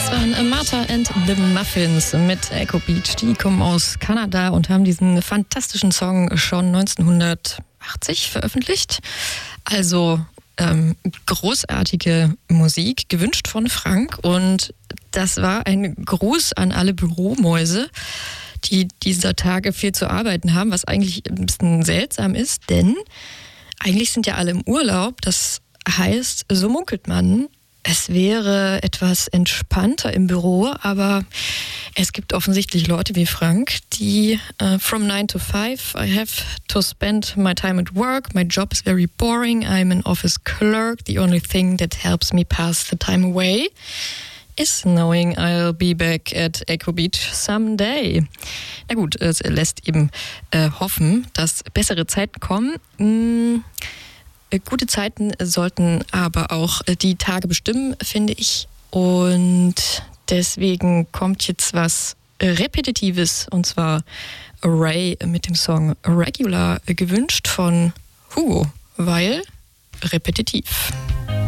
waren Martha and the Muffins mit Echo Beach. Die kommen aus Kanada und haben diesen fantastischen Song schon 1980 veröffentlicht. Also großartige Musik, gewünscht von Frank. Und das war ein Gruß an alle Büromäuse, die dieser Tage viel zu arbeiten haben, was eigentlich ein bisschen seltsam ist, denn eigentlich sind ja alle im Urlaub. Das heißt, so munkelt man, es wäre etwas entspannter im Büro, aber es gibt offensichtlich Leute wie Frank, die from 9 to 5, I have to spend my time at work, my job is very boring, I'm an office clerk, the only thing that helps me pass the time away is knowing I'll be back at Echo Beach someday. Na gut, es lässt eben hoffen, dass bessere Zeiten kommen. Gute Zeiten sollten aber auch die Tage bestimmen, finde ich. Und deswegen kommt jetzt was Repetitives, und zwar Ray mit dem Song Regular, gewünscht von Hugo, weil repetitiv.